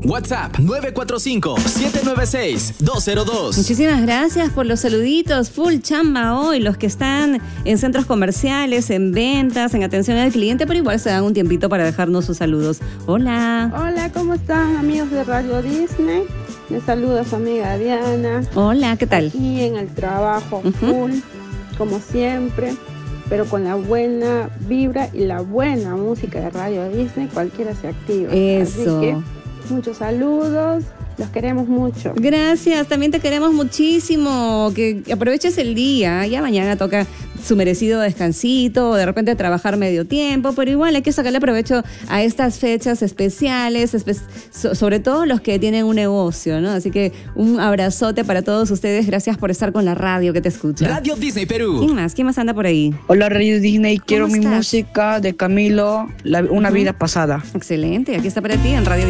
WhatsApp 945-796-202. Muchísimas gracias por los saluditos. Full chamba hoy, los que están en centros comerciales, en ventas, en atención al cliente, pero igual se dan un tiempito para dejarnos sus saludos. Hola. Hola, ¿cómo están, amigos de Radio Disney? Les saluda su amiga Diana. Hola, ¿qué tal? Aquí en el trabajo, full, como siempre, pero con la buena vibra y la buena música de Radio Disney, cualquiera se activa. Eso. Así que muchos saludos, los queremos mucho. Gracias, también te queremos muchísimo, que aproveches el día, ya mañana toca su merecido descansito, o de repente trabajar medio tiempo, pero igual hay que sacarle provecho a estas fechas especiales, sobre todo los que tienen un negocio, ¿no? Así que un abrazote para todos ustedes, gracias por estar con la radio que te escucha. Radio Disney Perú. ¿Quién más? ¿Quién más anda por ahí? Hola Radio Disney, quiero mi estás? música de Camilo, Una vida pasada. Excelente, aquí está para ti en Radio